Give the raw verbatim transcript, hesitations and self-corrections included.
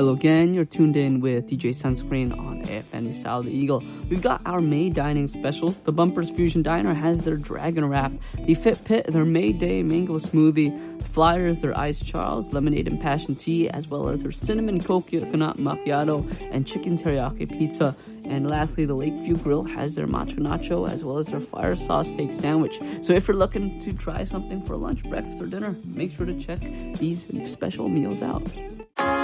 Hello again, you're tuned in with D J Sunscreen on A F N Style the Eagle. We've got our May dining specials. The Bumpers Fusion Diner has their Dragon Wrap. The Fit Pit, their May Day Mango Smoothie. Flyers, their Iced Charles, Lemonade and Passion Tea, as well as their Cinnamon Coconut Macchiato and Chicken Teriyaki Pizza. And lastly, the Lakeview Grill has their Macho Nacho as well as their Fire Sauce Steak Sandwich. So if you're looking to try something for lunch, breakfast, or dinner, make sure to check these special meals out.